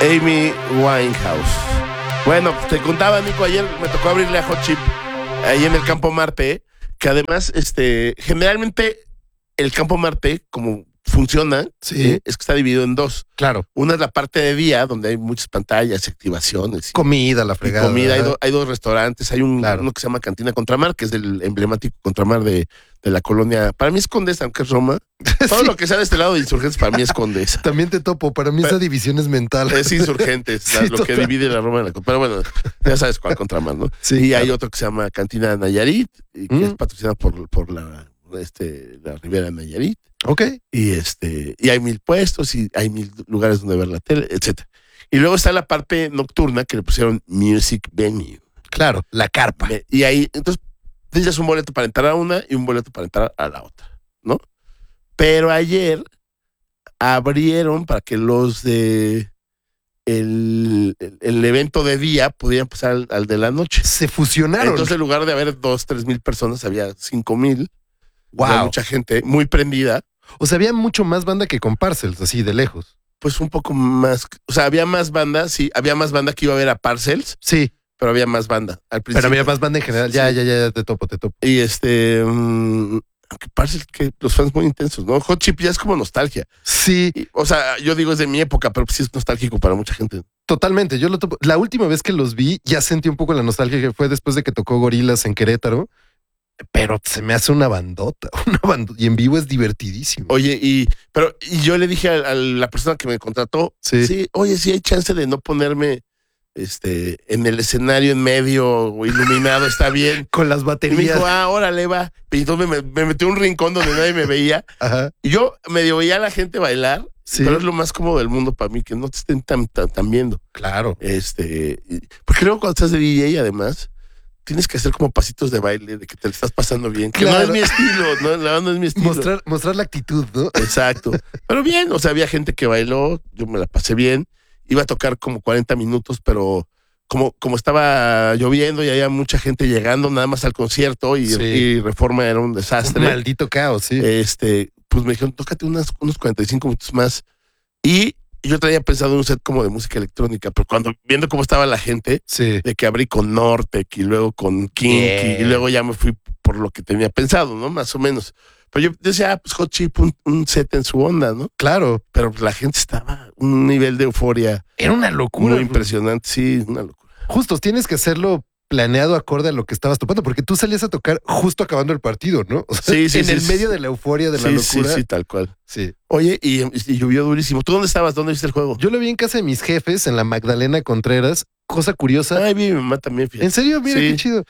Amy Winehouse. Bueno, te contaba, Nico, ayer me tocó abrirle a Hot Chip ahí en el Campo Marte, que además, generalmente el Campo Marte, como funciona, es que está dividido en dos. Claro. Una es la parte de día, donde hay muchas pantallas y activaciones. Comida, la fregada. Comida, hay dos restaurantes, hay uno que se llama Cantina Contramar, que es el emblemático Contramar de la colonia. Para mí es Condesa, aunque es Roma. Todo lo que sea de este lado de Insurgentes para mí es Condesa. También te topo, para mí esa división es mental. Es Insurgentes, lo que divide la Roma de la. Pero bueno, ya sabes cuál Contramar, ¿no? Sí, y hay otro que se llama Cantina Nayarit, y que es patrocinado por la Ribera Nayarit. Ok. Y hay 1000 puestos y hay 1000 lugares donde ver la tele, etcétera. Y luego está la parte nocturna que le pusieron Music Venue. Claro, la carpa. Y ahí, entonces, tienes un boleto para entrar a una y un boleto para entrar a la otra, ¿no? Pero ayer abrieron para que los de el evento de día pudieran pasar al de la noche. Se fusionaron. Entonces, en lugar de haber 2,000-3,000 personas, había 5,000. Wow. Había mucha gente muy prendida. O sea, había mucho más banda que con Parcels, así de lejos. Pues un poco más. O sea, había más banda, sí. Había más banda que iba a ver a Parcels. Sí. Pero había más banda al principio. Pero había más banda en general. Ya, te topo. Y aunque Parcels, que los fans muy intensos, ¿no? Hot Chip ya es como nostalgia. Sí. O sea, yo digo es de mi época, pero sí es nostálgico para mucha gente. Totalmente. Yo lo topo. La última vez que los vi, ya sentí un poco la nostalgia que fue después de que tocó Gorilas en Querétaro. Pero se me hace una bandota. Y en vivo es divertidísimo. Oye, y yo le dije a la persona que me contrató, sí, oye, sí hay chance de no ponerme en el escenario en medio iluminado, está bien. Con las baterías. Y me dijo, órale, va. Y entonces me metí a un rincón donde nadie me veía. Ajá. Y yo medio veía a la gente bailar, pero es lo más cómodo del mundo para mí, que no te estén tan viendo. Claro. Porque luego cuando estás de DJ, además, tienes que hacer como pasitos de baile, de que te lo estás pasando bien. Que claro. no es mi estilo, no es mi estilo. Mostrar la actitud, ¿no? Exacto. Pero bien, o sea, había gente que bailó, yo me la pasé bien. Iba a tocar como 40 minutos, pero como estaba lloviendo y había mucha gente llegando nada más al concierto y Reforma era un desastre. Un maldito caos, sí. Pues me dijeron, tócate unos 45 minutos más. Y yo traía pensado un set como de música electrónica, pero viendo cómo estaba la gente, de que abrí con Nortec y luego con Kinky y luego ya me fui por lo que tenía pensado, ¿no? Más o menos. Pero yo decía, pues Hot Chip, un set en su onda, ¿no? Claro. Pero la gente estaba un nivel de euforia. Era una locura. Muy impresionante, sí, una locura. Justo, tienes que hacerlo planeado acorde a lo que estabas topando, porque tú salías a tocar justo acabando el partido, ¿no? O sea, en el medio de la euforia, de la locura. Sí, tal cual. Sí. Oye, y llovió durísimo. ¿Tú dónde estabas? ¿Dónde viste el juego? Yo lo vi en casa de mis jefes, en la Magdalena Contreras. Cosa curiosa. Ay, mi mamá también. Fíjate. ¿En serio? Mira, qué chido.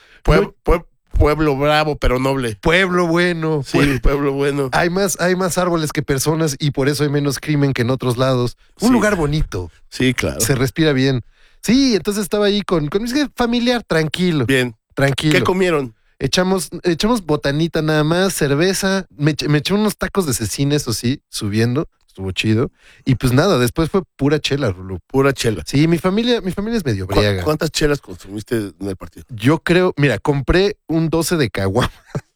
Pueblo bravo, pero noble. Pueblo bueno. Sí, pueblo bueno. Hay más árboles que personas y por eso hay menos crimen que en otros lados. Un lugar bonito. Sí, claro. Se respira bien. Sí, entonces estaba ahí con mi familiar, tranquilo. Bien. Tranquilo. ¿Qué comieron? Echamos botanita nada más, cerveza. Me eché unos tacos de cecina, eso sí, subiendo. Estuvo chido. Y pues nada, después fue pura chela, Rulo. Pura chela. Sí, mi familia es medio briaga. ¿Cuántas chelas consumiste en el partido? Yo creo, mira, compré un 12 de caguamas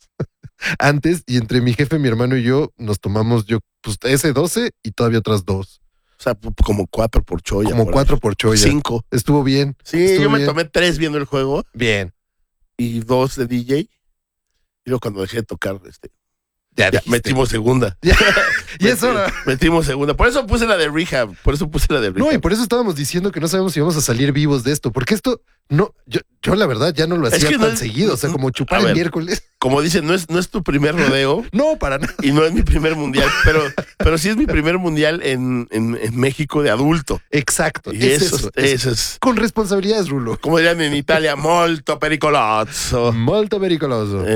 antes y entre mi jefe, mi hermano y yo nos tomamos ese 12 y todavía otras 2. O sea, como 4 por choya. Como 4 por choya. 5. Estuvo bien. Sí, yo me tomé 3 viendo el juego. Bien. Y 2 de DJ. Y luego cuando dejé de tocar, ya metimos segunda. Y es hora. Metimos segunda. Por eso puse la de Rehab. No, y por eso estábamos diciendo que no sabemos si vamos a salir vivos de esto. Porque esto, no, yo la verdad ya no lo hacía tan seguido. O sea, como chupar el miércoles. Como dicen, no es tu primer rodeo. No, para nada. Y no es mi primer mundial. Pero sí es mi primer mundial en México de adulto. Exacto. Y eso es. Con responsabilidades, Rulo. Como dirían en Italia, molto pericoloso. Molto pericoloso.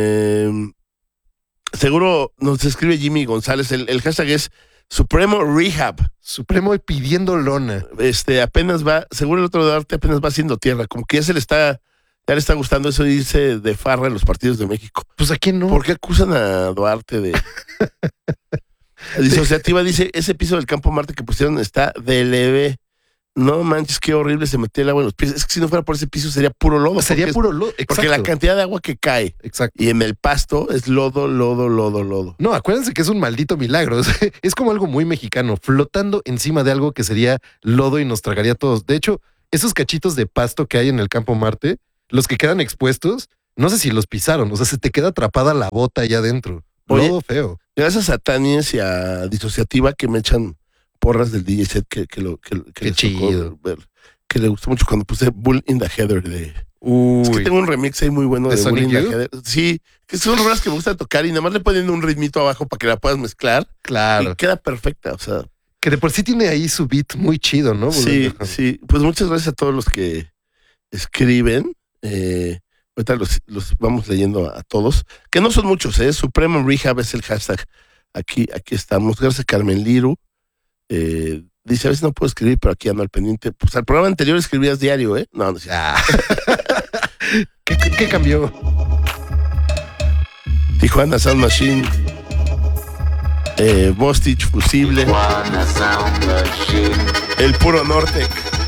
Seguro nos escribe Jimmy González. El hashtag es Supremo Rehab. Supremo pidiendo lona. Apenas va, seguro el otro Duarte apenas va haciendo tierra. Como que ya le está gustando eso de irse de farra en los partidos de México. Pues ¿a quién no? ¿Por qué acusan a Duarte de disociativa? Dice, ese piso del Campo Marte que pusieron está de leve. No manches, qué horrible se metía el agua en los pies. Es que si no fuera por ese piso sería puro lodo. Sería puro lodo, exacto. Porque la cantidad de agua que cae y en el pasto es lodo. No, acuérdense que es un maldito milagro. Es como algo muy mexicano, flotando encima de algo que sería lodo y nos tragaría a todos. De hecho, esos cachitos de pasto que hay en el Campo Marte, los que quedan expuestos, no sé si los pisaron. O sea, se te queda atrapada la bota allá adentro. Lodo feo. Gracias a Tanies y a Disociativa que me echan porras del DJ set que Qué chido. Que le gustó mucho cuando puse Bull in the Heather de... Es que tengo un remix ahí muy bueno de Bull in the Heather. Sí, que son rolas que me gusta tocar y nada más le ponen un ritmito abajo para que la puedas mezclar. Claro. Y queda perfecta, o sea... Que de por sí tiene ahí su beat muy chido, ¿no? Sí, sí. Pues muchas gracias a todos los que escriben. Ahorita los vamos leyendo a todos. Que no son muchos, ¿eh? Supremo Rehab es el hashtag. Aquí estamos. Gracias a Carmen Liru. Dice, a veces no puedo escribir, pero aquí ando al pendiente. Pues al programa anterior escribías diario, ¿eh? No. ¿Qué cambió? Tijuana Sound Machine. Bostich Fusible. El Puro Norte.